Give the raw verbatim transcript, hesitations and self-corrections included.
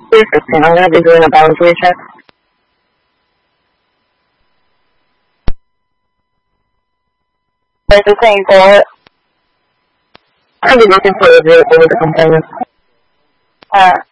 fifteen. I'm going to be doing a boundary check. There's a same for it. I'll be looking for a vehicle with a companion. Alright.